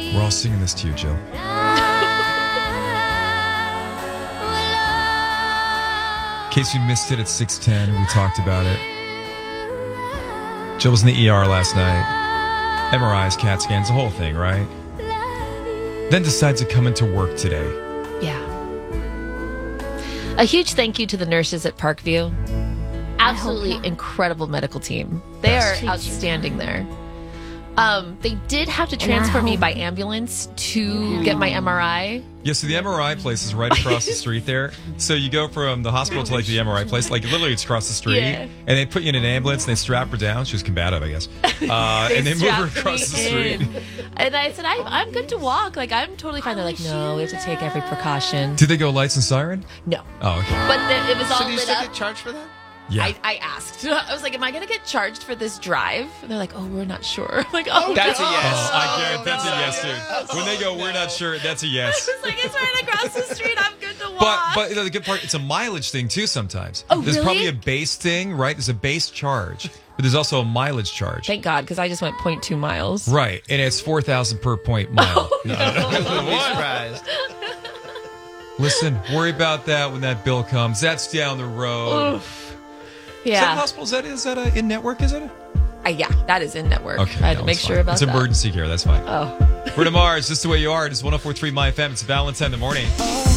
We're all singing this to you, Jill. In case you missed it at 6:10, we talked about it. Jill was in the ER last night. MRIs, CAT scans, the whole thing, right? Then decides to come into work today. Yeah. A huge thank you to the nurses at Parkview. Absolutely incredible medical team. They are outstanding there. They did have to transfer me by ambulance to get my MRI. Yeah, so the MRI place is right across the street there. So you go from the hospital to like the MRI place, like literally it's across the street. Yeah. And they put you in an ambulance and they strap her down. She was combative, I guess. And they move her across the street. And I said, I'm good to walk. Like, I'm totally fine. They're like, no, we have to take every precaution. Did they go lights and siren? No. Oh, okay. But it was all So do you lit still up. get charged for that? Yeah. I asked. I was like, am I going to get charged for this drive? And they're like, oh, we're not sure. I'm like, oh, That's a no. yes. I get it. That's a yes, dude. When they go, we're not sure, that's a yes. I was like, it's right across the street. I'm good to walk. But you know, the good part, it's a mileage thing too sometimes. Oh, There's really? probably a base thing, right? There's a base charge, but there's also a mileage charge. Thank God, because I just went 0.2 miles. Right, and it's 4,000 per point mile. Wouldn't be surprised. Listen, worry about that when that bill comes. That's down the road. Oof. Is that Yeah. hospital? Is that a in network? Is it? Yeah, that is in network. Okay, I had no, to make it's sure fine. about It's that. emergency care. That's fine. Oh. We're to Mars. Just the way you are. It's 104.3 My FM. It's Valentine in the morning.